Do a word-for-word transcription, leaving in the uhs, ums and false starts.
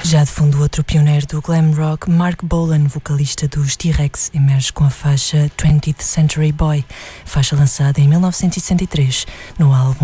Já de fundo, outro pioneiro do glam rock, Mark Bolan, vocalista dos T-Rex, emerge com a faixa twentieth Century Boy, faixa lançada em mil novecentos e sessenta e três no álbum